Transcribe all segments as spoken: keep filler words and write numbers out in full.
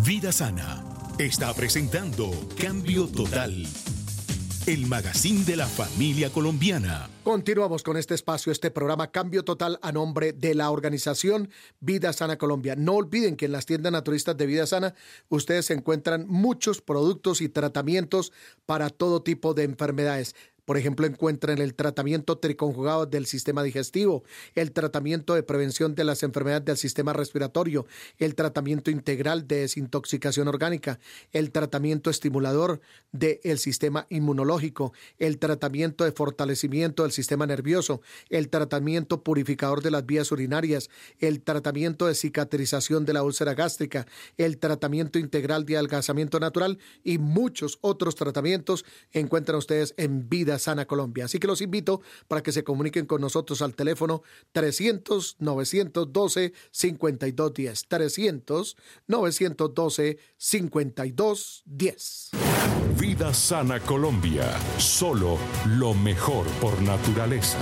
Vida Sana está presentando Cambio Total, el magazine de la familia colombiana. Continuamos con este espacio, este programa Cambio Total a nombre de la organización Vida Sana Colombia. No olviden que en las tiendas naturistas de Vida Sana ustedes encuentran muchos productos y tratamientos para todo tipo de enfermedades. Por ejemplo, encuentran el tratamiento triconjugado del sistema digestivo, el tratamiento de prevención de las enfermedades del sistema respiratorio, el tratamiento integral de desintoxicación orgánica, el tratamiento estimulador del sistema inmunológico, el tratamiento de fortalecimiento del sistema nervioso, el tratamiento purificador de las vías urinarias, el tratamiento de cicatrización de la úlcera gástrica, el tratamiento integral de adelgazamiento natural y muchos otros tratamientos encuentran ustedes en Vida Sana Colombia. Así que los invito para que se comuniquen con nosotros al teléfono trescientos, novecientos doce, cincuenta y dos diez. trescientos, novecientos doce, cincuenta y dos diez. Vida Sana Colombia. Solo lo mejor por naturaleza.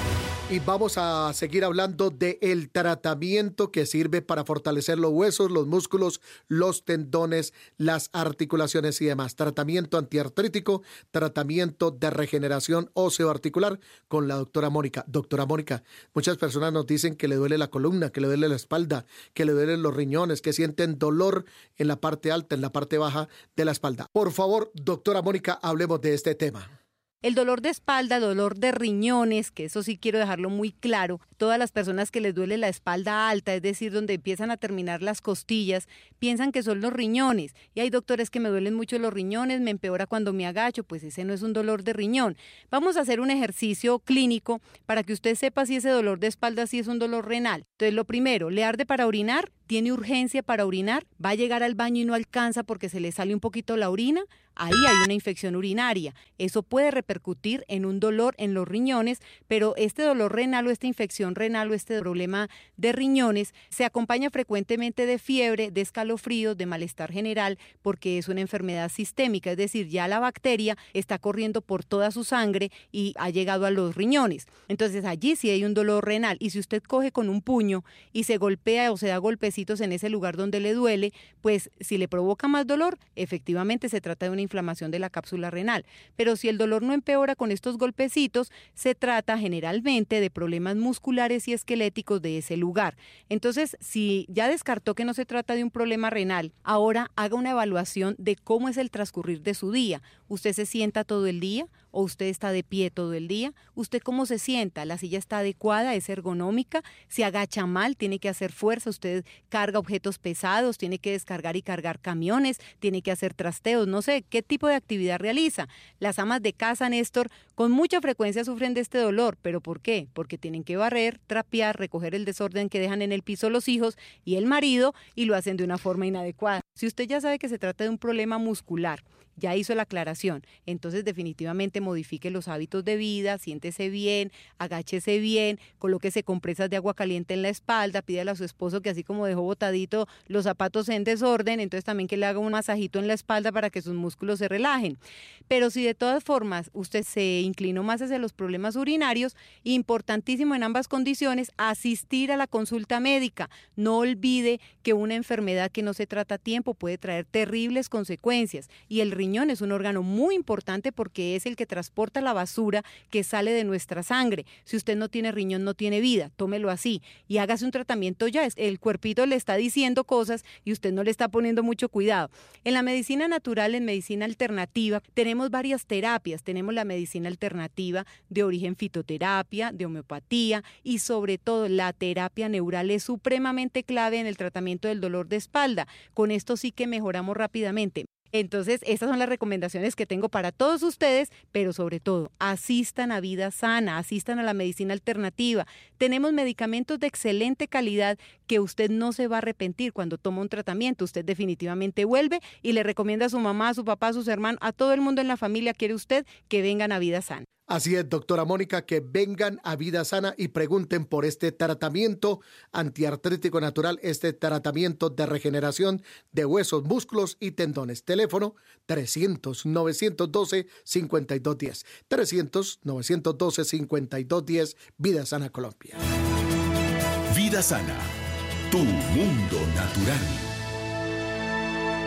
Y vamos a seguir hablando del tratamiento que sirve para fortalecer los huesos, los músculos, los tendones, las articulaciones y demás. Tratamiento antiartrítico, tratamiento de regeneración osteoarticular con la doctora Mónica. Doctora Mónica, muchas personas nos dicen que le duele la columna, que le duele la espalda, que le duelen los riñones, que sienten dolor en la parte alta, en la parte baja de la espalda. Por favor, doctora Mónica, hablemos de este tema. El dolor de espalda, dolor de riñones, que eso sí quiero dejarlo muy claro, todas las personas que les duele la espalda alta, es decir, donde empiezan a terminar las costillas, piensan que son los riñones. Y hay doctores que me duelen mucho los riñones, me empeora cuando me agacho, pues ese no es un dolor de riñón. Vamos a hacer un ejercicio clínico para que usted sepa si ese dolor de espalda sí es un dolor renal. Entonces, lo primero, ¿le arde para orinar? ¿Tiene urgencia para orinar? ¿Va a llegar al baño y no alcanza porque se le sale un poquito la orina? Ahí hay una infección urinaria. Eso puede repercutir en un dolor en los riñones, pero este dolor renal o esta infección renal o este problema de riñones se acompaña frecuentemente de fiebre, de escalofríos, de malestar general, porque es una enfermedad sistémica, es decir, ya la bacteria está corriendo por toda su sangre y ha llegado a los riñones. Entonces allí sí hay un dolor renal, y si usted coge con un puño y se golpea o se da golpecitos en ese lugar donde le duele, pues si le provoca más dolor, efectivamente se trata de una inflamación de la cápsula renal. Pero si el dolor no empeora con estos golpecitos, se trata generalmente de problemas musculares y esqueléticos de ese lugar. Entonces, si ya descartó que no se trata de un problema renal, ahora haga una evaluación de cómo es el transcurrir de su día. ¿Usted se sienta todo el día o usted está de pie todo el día? ¿Usted cómo se sienta? ¿La silla está adecuada? ¿Es ergonómica? ¿Se agacha mal? ¿Tiene que hacer fuerza? ¿Usted carga objetos pesados? ¿Tiene que descargar y cargar camiones? ¿Tiene que hacer trasteos? No sé, ¿qué tipo de actividad realiza? Las amas de casa, Néstor, con mucha frecuencia sufren de este dolor. ¿Pero por qué? Porque tienen que barrer, trapear, recoger el desorden que dejan en el piso los hijos y el marido, y lo hacen de una forma inadecuada. Si usted ya sabe que se trata de un problema muscular, ya hizo la aclaración, entonces definitivamente modifique los hábitos de vida, siéntese bien, agáchese bien, colóquese compresas de agua caliente en la espalda, pídale a su esposo que así como dejó botadito los zapatos en desorden, entonces también que le haga un masajito en la espalda para que sus músculos se relajen. Pero si de todas formas usted se inclinó más hacia los problemas urinarios, importantísimo en ambas condiciones, asistir a la consulta médica. No olvide que una enfermedad que no se trata a tiempo puede traer terribles consecuencias, y el riñón es un órgano muy importante porque es el que transporta la basura que sale de nuestra sangre. Si usted no tiene riñón, no tiene vida, tómelo así y hágase un tratamiento ya. El cuerpito le está diciendo cosas y usted no le está poniendo mucho cuidado. En la medicina natural, en medicina alternativa, tenemos varias terapias. Tenemos la medicina alternativa de origen fitoterapia, de homeopatía, y sobre todo la terapia neural es supremamente clave en el tratamiento del dolor de espalda. Con esto sí que mejoramos rápidamente. Entonces, estas son las recomendaciones que tengo para todos ustedes, pero sobre todo, asistan a Vida Sana, asistan a la medicina alternativa. Tenemos medicamentos de excelente calidad que usted no se va a arrepentir cuando toma un tratamiento. Usted definitivamente vuelve y le recomienda a su mamá, a su papá, a sus hermanos, a todo el mundo en la familia, quiere usted, que vengan a Vida Sana. Así es, doctora Mónica, que vengan a Vida Sana y pregunten por este tratamiento antiartrítico natural, este tratamiento de regeneración de huesos, músculos y tendones. Teléfono trescientos, novecientos doce, cincuenta y dos diez. trescientos, novecientos doce, cincuenta y dos diez, Vida Sana Colombia. Vida Sana, tu mundo natural.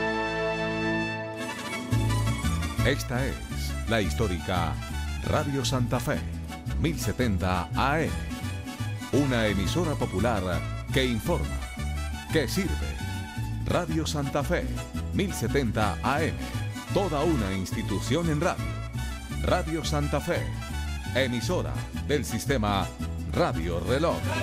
Esta es la histórica Radio Santa Fe, mil setenta A M. Una emisora popular que informa, que sirve. Radio Santa Fe, mil setenta A M. Toda una institución en radio. Radio Santa Fe, emisora del sistema Radio Reloj.